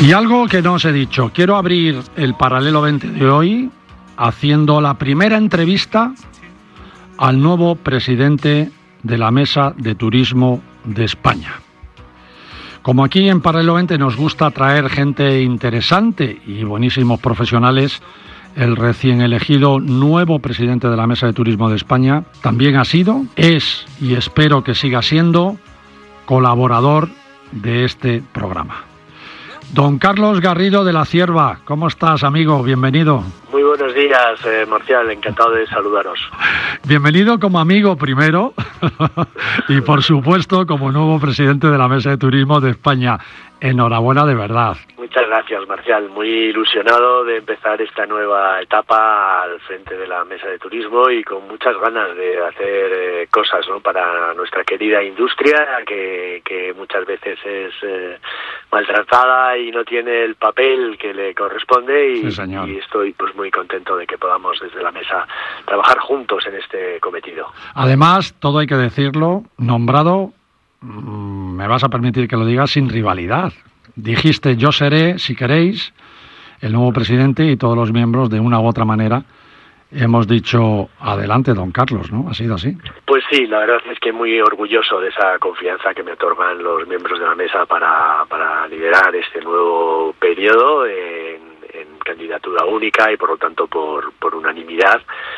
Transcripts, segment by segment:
Y algo que no os he dicho, quiero abrir el Paralelo 20 de hoy haciendo la primera entrevista al nuevo presidente de la Mesa de Turismo de España. Como aquí en Paralelo 20 nos gusta traer gente interesante y buenísimos profesionales, el recién elegido nuevo presidente de la Mesa de Turismo de España también ha sido, es y espero que siga siendo colaborador de este programa. Don Carlos Garrido de la Cierva, ¿cómo estás, amigo? Bienvenido. Muy buenos días, Marcial, encantado de saludaros. Bienvenido como amigo primero y por supuesto como nuevo presidente de la Mesa de Turismo de España. Enhorabuena de verdad. Muchas gracias, Marcial. Muy ilusionado de empezar esta nueva etapa al frente de la Mesa de Turismo y con muchas ganas de hacer cosas, ¿no?, para nuestra querida industria que muchas veces es maltratada y no tiene el papel que le corresponde y, sí, y estoy pues muy contento de que podamos desde la mesa trabajar juntos en este cometido. Además, todo hay que decirlo, nombrado, me vas a permitir que lo diga, sin rivalidad. Dijiste, yo seré, si queréis, el nuevo presidente, y todos los miembros, de una u otra manera, hemos dicho, adelante, don Carlos, ¿no? ¿Ha sido así? Pues sí, la verdad es que muy orgulloso de esa confianza que me otorgan los miembros de la mesa para liderar este nuevo periodo en candidatura única y por lo tanto por unanimidad,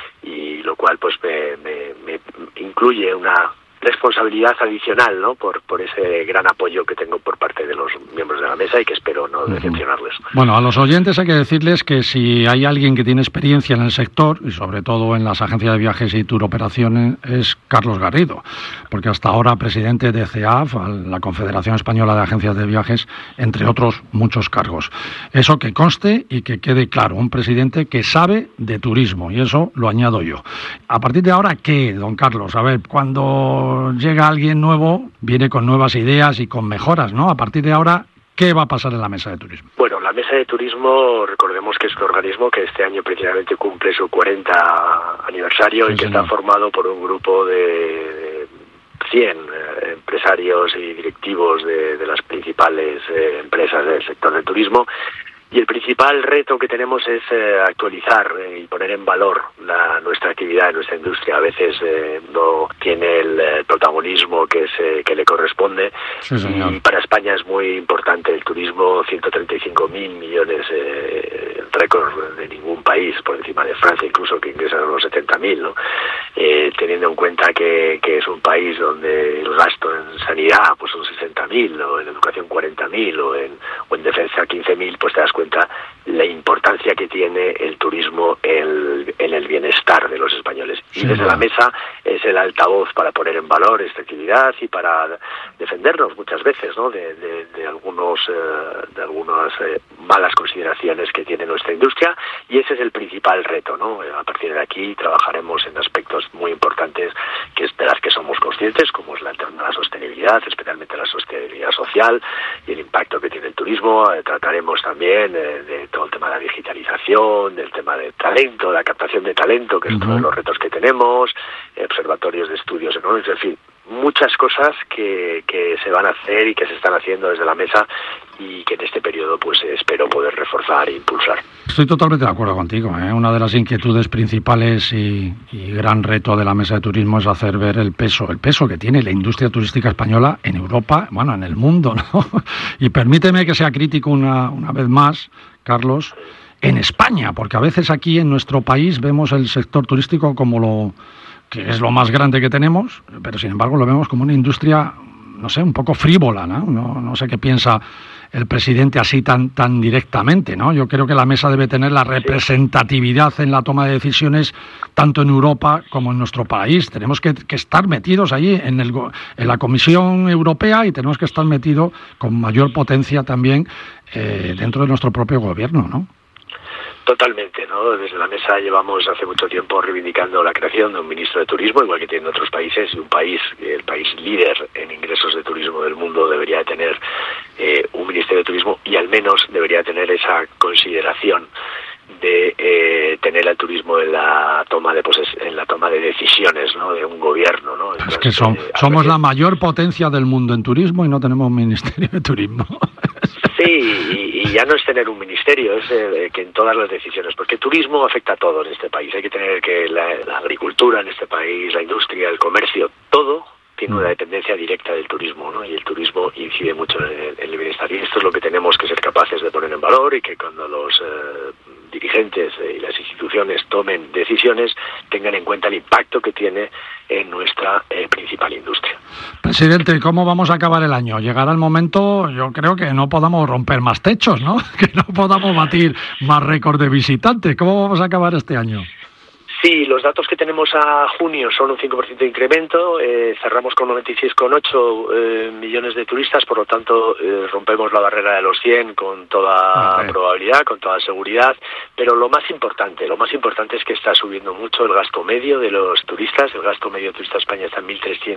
y lo cual pues me incluye una responsabilidad adicional, ¿no?, por ese gran apoyo que tengo por parte de los miembros de la mesa y que espero no decepcionarles. Bueno, a los oyentes hay que decirles que si hay alguien que tiene experiencia en el sector, y sobre todo en las agencias de viajes y tour operaciones, es Carlos Garrido, porque hasta ahora presidente de CEAF, la Confederación Española de Agencias de Viajes, entre otros muchos cargos. Eso que conste y que quede claro, un presidente que sabe de turismo, y eso lo añado yo. A partir de ahora, ¿qué, don Carlos? A ver, cuando llega alguien nuevo, viene con nuevas ideas y con mejoras, ¿no? A partir de ahora, ¿qué va a pasar en la Mesa de Turismo? Bueno, la Mesa de Turismo, recordemos que es un organismo que este año precisamente cumple su 40 aniversario, sí, y que está formado por un grupo de 100 empresarios y directivos de las principales empresas del sector del turismo. Y el principal reto que tenemos es actualizar y poner en valor nuestra actividad, nuestra industria. A veces no tiene el protagonismo que le corresponde. Sí, y para España es muy importante el turismo, 135.000 millones, récord de ningún país, por encima de Francia incluso, que ingresa a los 70.000, ¿no? Teniendo en cuenta que es un país donde el gasto en sanidad pues son 60.000, o en educación 40.000, o en defensa 15.000, pues te das cuenta la importancia que tiene el turismo en el bienestar de los españoles. Y desde la mesa es el altavoz para poner en valor esta actividad y para defendernos muchas veces, ¿no?, de algunas malas consideraciones que tiene nuestra industria, y ese es el principal reto, ¿no? A partir de aquí trabajaremos en aspectos muy importantes que es de las que somos conscientes, como es la sostenibilidad, especialmente la sostenibilidad social y el impacto que tiene el turismo. Trataremos también de todo el tema de la digitalización, del tema del talento, la captación de talento, que es uno de los retos que tenemos, observatorios de estudios económicos, en fin, muchas cosas que se van a hacer y que se están haciendo desde la mesa y que en este periodo pues espero poder reforzar e impulsar. Estoy totalmente de acuerdo contigo, ¿eh? Una de las inquietudes principales y gran reto de la Mesa de Turismo es hacer ver el peso que tiene la industria turística española en Europa, bueno, en el mundo, ¿no? Y permíteme que sea crítico una vez más, Carlos, en España, porque a veces aquí en nuestro país vemos el sector turístico como que es lo más grande que tenemos, pero sin embargo lo vemos como una industria, no sé, un poco frívola, ¿no? No sé qué piensa el presidente así tan directamente, ¿no? Yo creo que la mesa debe tener la representatividad en la toma de decisiones tanto en Europa como en nuestro país. Tenemos que estar metidos allí en la Comisión Europea, y tenemos que estar metidos con mayor potencia también dentro de nuestro propio gobierno, ¿no? Totalmente, ¿no? Desde la mesa llevamos hace mucho tiempo reivindicando la creación de un ministro de turismo, igual que tienen otros países, y el país líder en ingresos de turismo del mundo debería de tener un ministerio de turismo, y al menos debería tener esa consideración de tener al turismo en la toma de decisiones, ¿no?, de un gobierno, ¿no? Entonces, es que somos la mayor potencia del mundo en turismo y no tenemos ministerio de turismo. Sí, y ya no es tener un ministerio, es que en todas las decisiones, porque el turismo afecta a todo en este país. Hay que tener que la agricultura en este país, la industria, el comercio, todo tiene una dependencia directa del turismo, ¿no? Y el turismo incide mucho en el bienestar. Y esto es lo que tenemos que ser capaces de poner en valor, y que cuando los dirigentes y las instituciones tomen decisiones tengan en cuenta el impacto que tiene en nuestra principal industria. Presidente, ¿cómo vamos a acabar el año? Llegará el momento, yo creo que no podamos romper más techos, ¿no? Que no podamos batir más récord de visitantes. ¿Cómo vamos a acabar este año? Sí, los datos que tenemos a junio son un 5% de incremento, cerramos con 96,8 millones de turistas, por lo tanto rompemos la barrera de los 100 con toda probabilidad, con toda seguridad, pero lo más importante es que está subiendo mucho el gasto medio de los turistas. El gasto medio de turista de España está en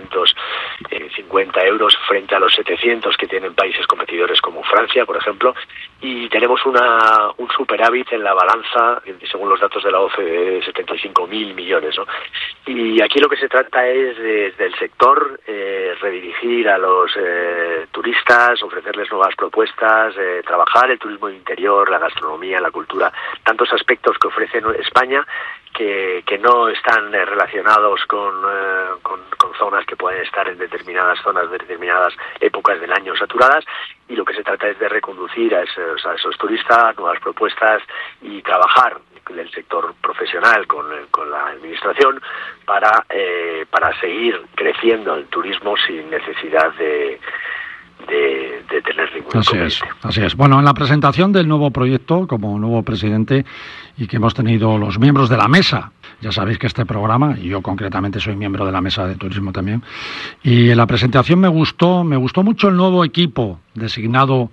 1.350 euros frente a los 700 que tienen países competidores como Francia, por ejemplo, y tenemos un superávit en la balanza, según los datos de la OCDE, 75.000 millones, ¿no? Y aquí lo que se trata es desde el sector redirigir a los turistas, ofrecerles nuevas propuestas, trabajar el turismo interior, la gastronomía, la cultura, tantos aspectos que ofrece España que no están relacionados con zonas que pueden estar en determinadas zonas de determinadas épocas del año saturadas, y lo que se trata es de reconducir a esos turistas, nuevas propuestas, y trabajar del sector profesional con la administración para seguir creciendo el turismo sin necesidad de tener ningún inconveniente. Así es. Bueno, en la presentación del nuevo proyecto como nuevo presidente, y que hemos tenido los miembros de la mesa, ya sabéis que este programa, y yo concretamente soy miembro de la mesa de turismo también, y en la presentación me gustó mucho el nuevo equipo designado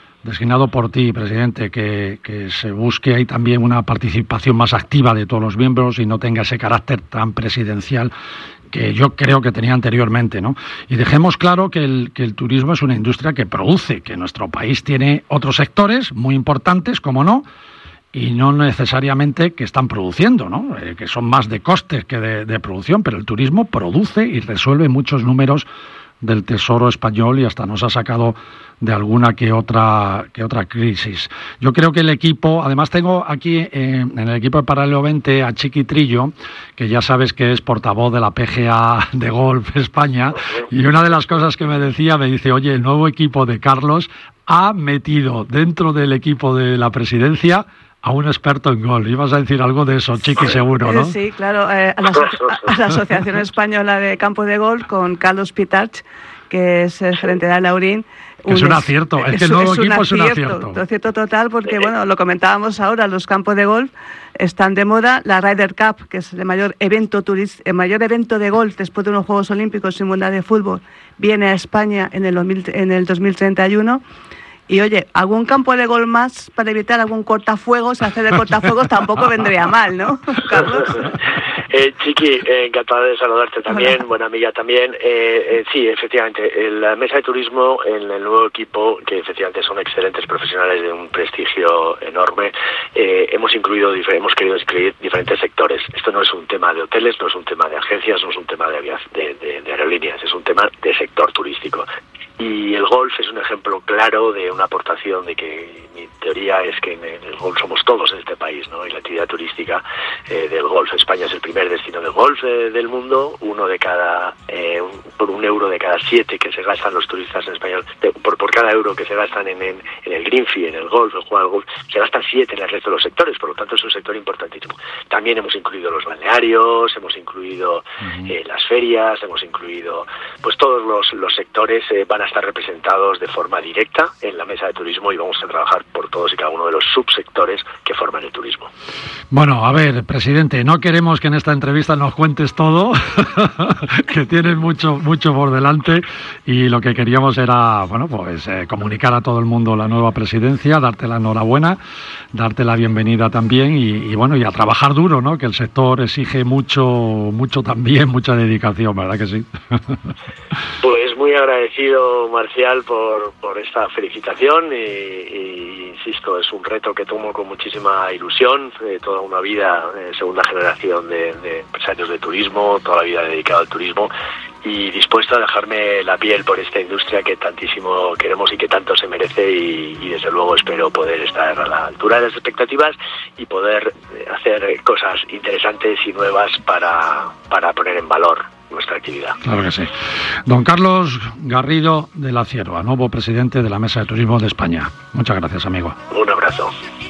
por ti, presidente, que se busque ahí también una participación más activa de todos los miembros y no tenga ese carácter tan presidencial que yo creo que tenía anteriormente, ¿no? Y dejemos claro que el turismo es una industria que produce, que nuestro país tiene otros sectores muy importantes, como no, y no necesariamente que están produciendo, ¿no? Que son más de costes que de producción, pero el turismo produce y resuelve muchos números del Tesoro español, y hasta nos ha sacado de alguna que otra crisis. Yo creo que el equipo, además tengo aquí en el equipo de Paralelo 20 a Chiqui Trillo, que ya sabes que es portavoz de la PGA de Golf España, y una de las cosas que me dice, oye, el nuevo equipo de Carlos ha metido dentro del equipo de la presidencia a un experto en golf. Ibas a decir algo de eso, Chiqui, seguro, ¿no? Sí, claro, a la Asociación Española de Campo de Golf, con Carlos Pitarch, que es el gerente de Laurín. Es un acierto, es que el nuevo equipo es un acierto. Un acierto total, porque, bueno, lo comentábamos ahora, los campos de golf están de moda. La Ryder Cup, que es el mayor evento de golf después de unos Juegos Olímpicos sin Mundial de Fútbol, viene a España en el 2031. Y oye, algún campo de golf más para evitar algún cortafuegos, hacer de cortafuegos tampoco vendría mal, ¿no, Carlos? Chiqui, encantado de saludarte también, hola. Buena amiga también. Sí, efectivamente, la mesa de turismo en el nuevo equipo, que efectivamente son excelentes profesionales de un prestigio enorme, hemos querido incluir diferentes sectores. Esto no es un tema de hoteles, no es un tema de agencias, no es un tema de aerolíneas, es un tema de sector turístico. Y el golf es un ejemplo claro de una aportación de que mi teoría es que en el golf somos todos en este país, ¿no? Y la actividad turística del golf. España es el primer destino del golf del mundo. Por un euro de cada 7 que se gastan los turistas en España, por cada euro que se gastan en el green fee, en el golf, en jugar al golf, se gastan 7 en el resto de los sectores. Por lo tanto, es un sector importantísimo. También hemos incluido los balnearios, hemos incluido las ferias, hemos incluido, pues todos los sectores van a estar representados de forma directa en la mesa de turismo, y vamos a trabajar por todos y cada uno de los subsectores que forman el turismo. Bueno, a ver, presidente, no queremos que en esta entrevista nos cuentes todo, que tienes mucho por delante, y lo que queríamos era, bueno, pues comunicar a todo el mundo la nueva presidencia, darte la enhorabuena, darte la bienvenida también, y bueno, y a trabajar duro, ¿no? Que el sector exige mucho también, mucha dedicación, ¿verdad que sí? Pues muy agradecido, Marcial, por esta felicitación, y insisto, es un reto que tomo con muchísima ilusión. Toda una vida, segunda generación de empresarios de turismo, toda la vida dedicado al turismo, y dispuesto a dejarme la piel por esta industria que tantísimo queremos y que tanto se merece, y desde luego espero poder estar a la altura de las expectativas y poder hacer cosas interesantes y nuevas para poner en valor nuestra actividad. Claro que sí. Don Carlos Garrido de la Cierva, nuevo presidente de la Mesa de Turismo de España. Muchas gracias, amigo. Un abrazo.